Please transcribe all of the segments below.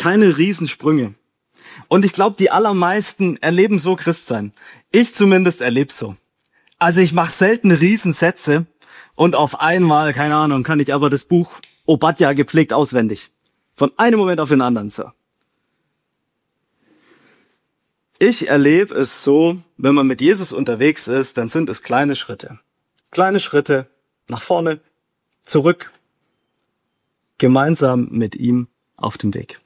keine Riesensprünge. Und ich glaube, die allermeisten erleben so Christsein. Ich zumindest erlebe so. Also ich mache selten Riesensätze und auf einmal, keine Ahnung, kann ich aber das Buch Obadja gepflegt auswendig. Von einem Moment auf den anderen so. Ich erlebe es so, wenn man mit Jesus unterwegs ist, dann sind es kleine Schritte. Kleine Schritte nach vorne, zurück, gemeinsam mit ihm auf dem Weg.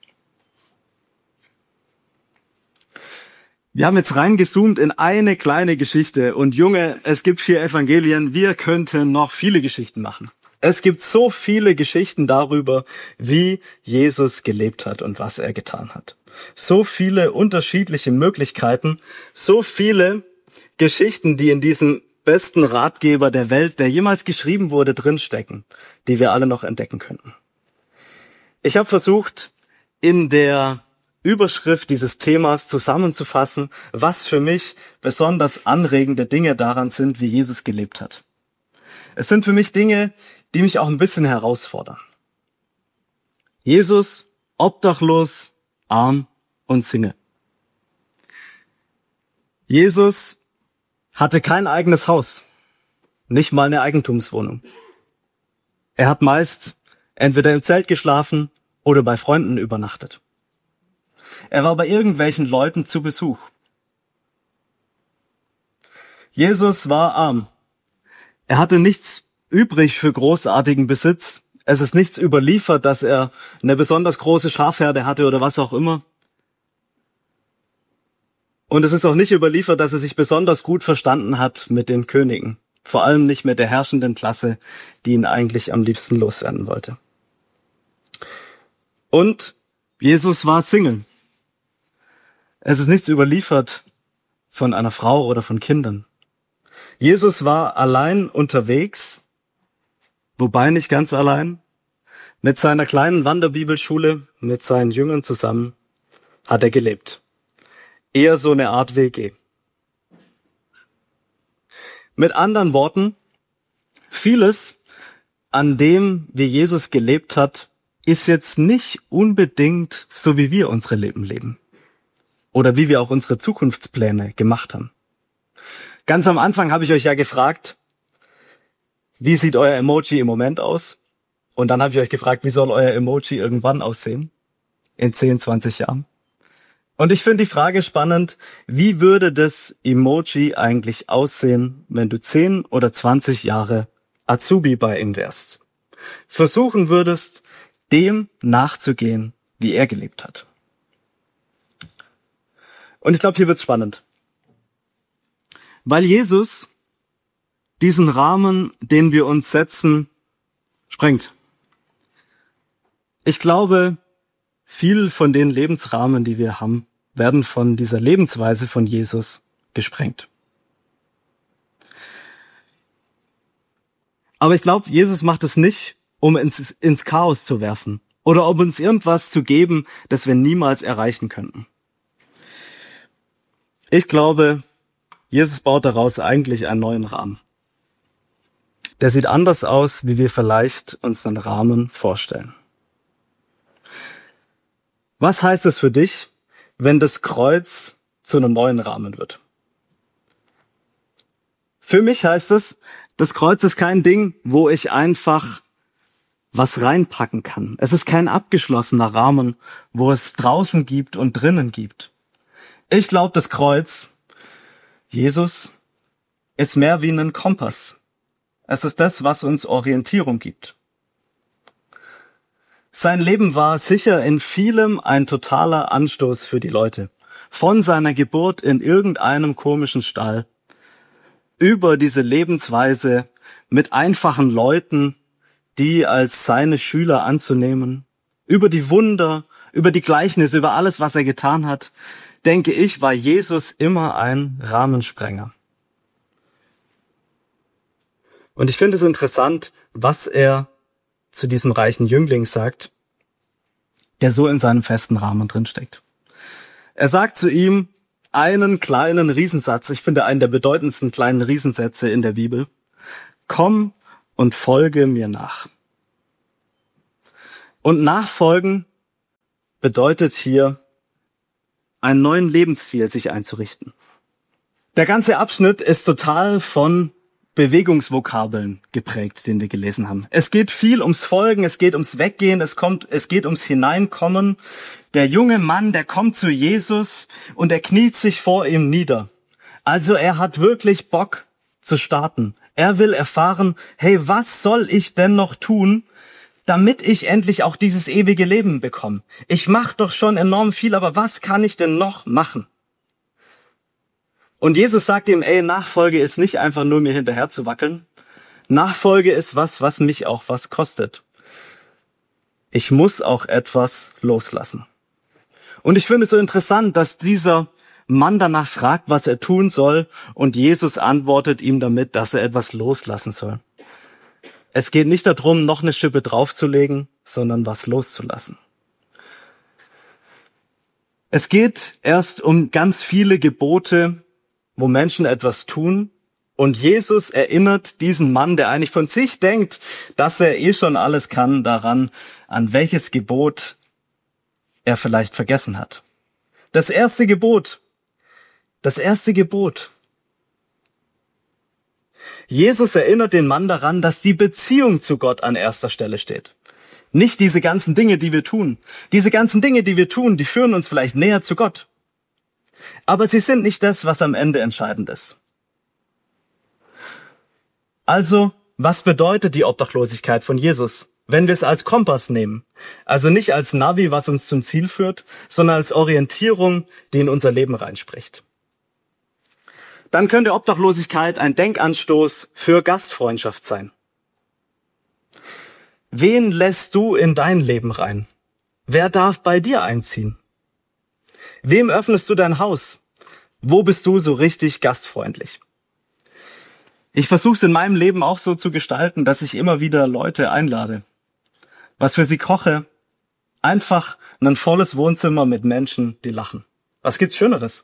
Wir haben jetzt reingezoomt in eine kleine Geschichte und Junge, es gibt 4 Evangelien, wir könnten noch viele Geschichten machen. Es gibt so viele Geschichten darüber, wie Jesus gelebt hat und was er getan hat. So viele unterschiedliche Möglichkeiten, so viele Geschichten, die in diesem besten Ratgeber der Welt, der jemals geschrieben wurde, drinstecken, die wir alle noch entdecken könnten. Ich habe versucht, in der Überschrift dieses Themas zusammenzufassen, was für mich besonders anregende Dinge daran sind, wie Jesus gelebt hat. Es sind für mich Dinge, die mich auch ein bisschen herausfordern. Jesus, obdachlos, arm und Single. Jesus hatte kein eigenes Haus, nicht mal eine Eigentumswohnung. Er hat meist entweder im Zelt geschlafen oder bei Freunden übernachtet. Er war bei irgendwelchen Leuten zu Besuch. Jesus war arm. Er hatte nichts übrig für großartigen Besitz. Es ist nichts überliefert, dass er eine besonders große Schafherde hatte oder was auch immer. Und es ist auch nicht überliefert, dass er sich besonders gut verstanden hat mit den Königen. Vor allem nicht mit der herrschenden Klasse, die ihn eigentlich am liebsten loswerden wollte. Und Jesus war Single. Es ist nichts überliefert von einer Frau oder von Kindern. Jesus war allein unterwegs, wobei nicht ganz allein. Mit seiner kleinen Wanderbibelschule, mit seinen Jüngern zusammen, hat er gelebt. Eher so eine Art WG. Mit anderen Worten, vieles an dem, wie Jesus gelebt hat, ist jetzt nicht unbedingt so, wie wir unsere Leben leben. Oder wie wir auch unsere Zukunftspläne gemacht haben. Ganz am Anfang habe ich euch ja gefragt, wie sieht euer Emoji im Moment aus? Und dann habe ich euch gefragt, wie soll euer Emoji irgendwann aussehen? In 10, 20 Jahren? Und ich finde die Frage spannend, wie würde das Emoji eigentlich aussehen, wenn du 10 oder 20 Jahre Azubi bei ihm wärst? Versuchen würdest, dem nachzugehen, wie er gelebt hat. Und ich glaube, hier wird's spannend. Weil Jesus diesen Rahmen, den wir uns setzen, sprengt. Ich glaube, viel von den Lebensrahmen, die wir haben, werden von dieser Lebensweise von Jesus gesprengt. Aber ich glaube, Jesus macht es nicht, um ins Chaos zu werfen oder um uns irgendwas zu geben, das wir niemals erreichen könnten. Ich glaube, Jesus baut daraus eigentlich einen neuen Rahmen. Der sieht anders aus, wie wir vielleicht uns einen Rahmen vorstellen. Was heißt es für dich, wenn das Kreuz zu einem neuen Rahmen wird? Für mich heißt es, das Kreuz ist kein Ding, wo ich einfach was reinpacken kann. Es ist kein abgeschlossener Rahmen, wo es draußen gibt und drinnen gibt. Ich glaube, das Kreuz, Jesus, ist mehr wie ein Kompass. Es ist das, was uns Orientierung gibt. Sein Leben war sicher in vielem ein totaler Anstoß für die Leute. Von seiner Geburt in irgendeinem komischen Stall, über diese Lebensweise mit einfachen Leuten, die als seine Schüler anzunehmen, über die Wunder, über die Gleichnisse, über alles, was er getan hat, denke ich, war Jesus immer ein Rahmensprenger. Und ich finde es interessant, was er zu diesem reichen Jüngling sagt, der so in seinem festen Rahmen drinsteckt. Er sagt zu ihm einen kleinen Riesensatz, ich finde einen der bedeutendsten kleinen Riesensätze in der Bibel: Komm und folge mir nach. Und nachfolgen bedeutet hier, einen neuen Lebensstil sich einzurichten. Der ganze Abschnitt ist total von Bewegungsvokabeln geprägt, den wir gelesen haben. Es geht viel ums Folgen, es geht ums Weggehen, es geht ums Hineinkommen. Der junge Mann, der kommt zu Jesus und er kniet sich vor ihm nieder. Also er hat wirklich Bock zu starten. Er will erfahren, hey, was soll ich denn noch tun, damit ich endlich auch dieses ewige Leben bekomme? Ich mache doch schon enorm viel, aber was kann ich denn noch machen? Und Jesus sagt ihm, Nachfolge ist nicht einfach nur mir hinterher zu wackeln. Nachfolge ist was mich auch was kostet. Ich muss auch etwas loslassen. Und ich finde es so interessant, dass dieser Mann danach fragt, was er tun soll, und Jesus antwortet ihm damit, dass er etwas loslassen soll. Es geht nicht darum, noch eine Schippe draufzulegen, sondern was loszulassen. Es geht erst um ganz viele Gebote, wo Menschen etwas tun, und Jesus erinnert diesen Mann, der eigentlich von sich denkt, dass er schon alles kann, daran, an welches Gebot er vielleicht vergessen hat. Das erste Gebot. Jesus erinnert den Mann daran, dass die Beziehung zu Gott an erster Stelle steht. Nicht diese ganzen Dinge, die wir tun. Diese ganzen Dinge, die wir tun, die führen uns vielleicht näher zu Gott. Aber sie sind nicht das, was am Ende entscheidend ist. Also, was bedeutet die Obdachlosigkeit von Jesus, wenn wir es als Kompass nehmen? Also nicht als Navi, was uns zum Ziel führt, sondern als Orientierung, die in unser Leben reinspricht. Dann könnte Obdachlosigkeit ein Denkanstoß für Gastfreundschaft sein. Wen lässt du in dein Leben rein? Wer darf bei dir einziehen? Wem öffnest du dein Haus? Wo bist du so richtig gastfreundlich? Ich versuche es in meinem Leben auch so zu gestalten, dass ich immer wieder Leute einlade. Was für sie koche, einfach ein volles Wohnzimmer mit Menschen, die lachen. Was gibt's Schöneres?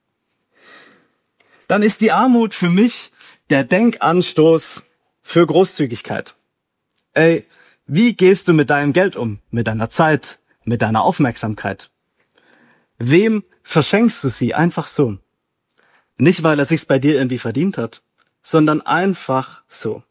Dann ist die Armut für mich der Denkanstoß für Großzügigkeit. Wie gehst du mit deinem Geld um? Mit deiner Zeit? Mit deiner Aufmerksamkeit? Wem verschenkst du sie einfach so? Nicht, weil er sich's bei dir irgendwie verdient hat, sondern einfach so.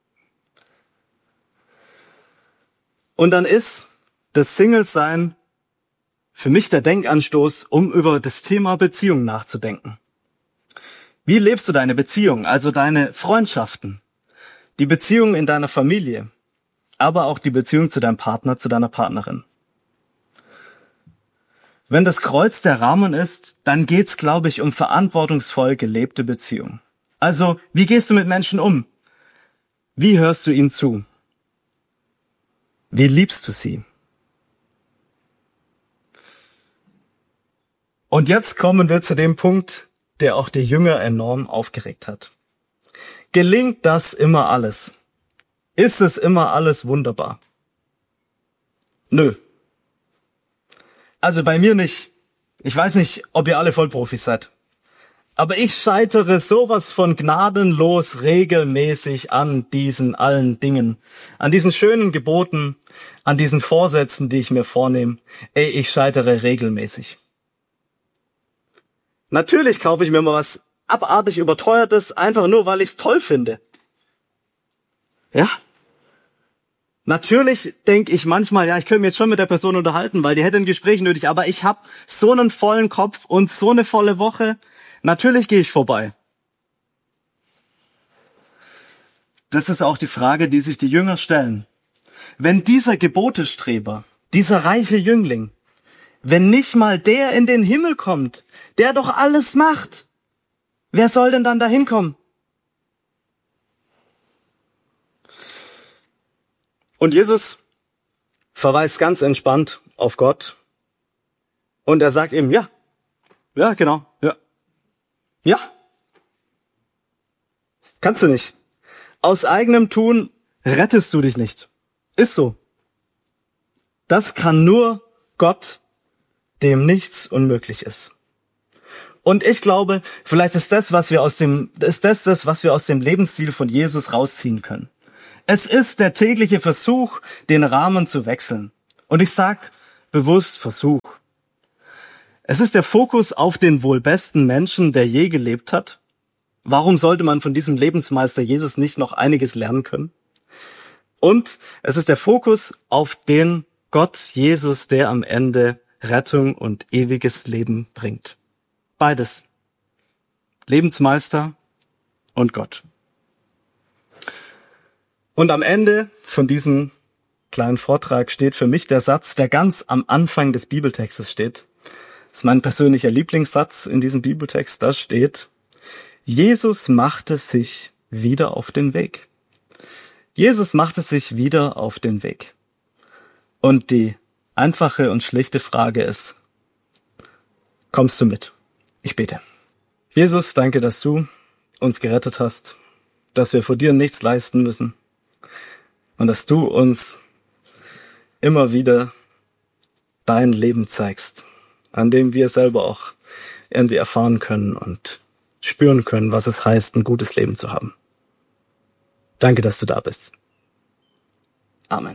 Und dann ist das Single-Sein für mich der Denkanstoß, um über das Thema Beziehung nachzudenken. Wie lebst du deine Beziehung, also deine Freundschaften, die Beziehung in deiner Familie, aber auch die Beziehung zu deinem Partner, zu deiner Partnerin? Wenn das Kreuz der Rahmen ist, dann geht's, glaube ich, um verantwortungsvoll gelebte Beziehung. Also, wie gehst du mit Menschen um? Wie hörst du ihnen zu? Wie liebst du sie? Und jetzt kommen wir zu dem Punkt, der auch die Jünger enorm aufgeregt hat. Gelingt das immer alles? Ist es immer alles wunderbar? Nö. Also bei mir nicht. Ich weiß nicht, ob ihr alle Vollprofis seid. Aber ich scheitere sowas von gnadenlos regelmäßig an diesen allen Dingen. An diesen schönen Geboten, an diesen Vorsätzen, die ich mir vornehme. Ich scheitere regelmäßig. Natürlich kaufe ich mir mal was abartig Überteuertes, einfach nur, weil ich es toll finde. Ja? Natürlich denke ich manchmal, ich könnte mich jetzt schon mit der Person unterhalten, weil die hätte ein Gespräch nötig, aber ich habe so einen vollen Kopf und so eine volle Woche. Natürlich gehe ich vorbei. Das ist auch die Frage, die sich die Jünger stellen. Wenn dieser Gebotestreber, dieser reiche Jüngling, wenn nicht mal der in den Himmel kommt, der doch alles macht, wer soll denn dann da hinkommen? Und Jesus verweist ganz entspannt auf Gott und er sagt ihm, ja, genau, ja. Kannst du nicht. Aus eigenem Tun rettest du dich nicht. Ist so. Das kann nur Gott, dem nichts unmöglich ist. Und ich glaube, vielleicht ist das, was wir aus dem Lebensstil von Jesus rausziehen können. Es ist der tägliche Versuch, den Rahmen zu wechseln. Und ich sag bewusst Versuch. Es ist der Fokus auf den wohl besten Menschen, der je gelebt hat. Warum sollte man von diesem Lebensmeister Jesus nicht noch einiges lernen können? Und es ist der Fokus auf den Gott Jesus, der am Ende Rettung und ewiges Leben bringt. Beides. Lebensmeister und Gott. Und am Ende von diesem kleinen Vortrag steht für mich der Satz, der ganz am Anfang des Bibeltextes steht. Das ist mein persönlicher Lieblingssatz in diesem Bibeltext. Da steht: Jesus machte sich wieder auf den Weg. Jesus machte sich wieder auf den Weg. Und die einfache und schlichte Frage ist: Kommst du mit? Ich bete. Jesus, danke, dass du uns gerettet hast, dass wir vor dir nichts leisten müssen und dass du uns immer wieder dein Leben zeigst, an dem wir selber auch irgendwie erfahren können und spüren können, was es heißt, ein gutes Leben zu haben. Danke, dass du da bist. Amen.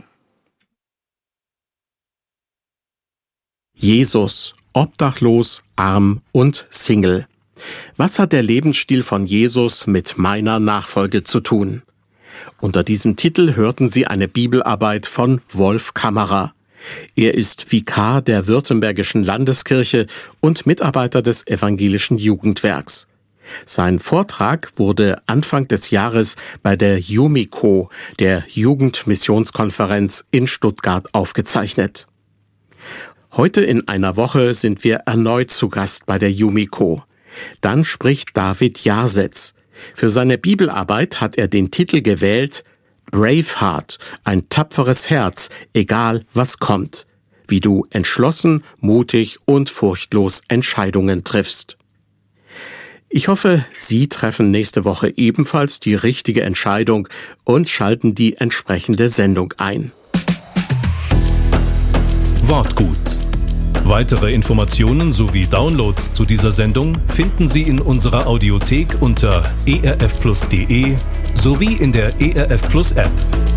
Jesus, obdachlos, arm und Single. Was hat der Lebensstil von Jesus mit meiner Nachfolge zu tun? Unter diesem Titel hörten Sie eine Bibelarbeit von Wolf Kammerer. Er ist Vikar der Württembergischen Landeskirche und Mitarbeiter des Evangelischen Jugendwerks. Sein Vortrag wurde Anfang des Jahres bei der Yumiko, der Jugendmissionskonferenz in Stuttgart, aufgezeichnet. Heute in einer Woche sind wir erneut zu Gast bei der Yumiko. Dann spricht David Jarsetz. Für seine Bibelarbeit hat er den Titel gewählt: Braveheart, ein tapferes Herz, egal was kommt. Wie du entschlossen, mutig und furchtlos Entscheidungen triffst. Ich hoffe, Sie treffen nächste Woche ebenfalls die richtige Entscheidung und schalten die entsprechende Sendung ein. Wortgut. Weitere Informationen sowie Downloads zu dieser Sendung finden Sie in unserer Audiothek unter erfplus.de sowie in der ERF Plus App.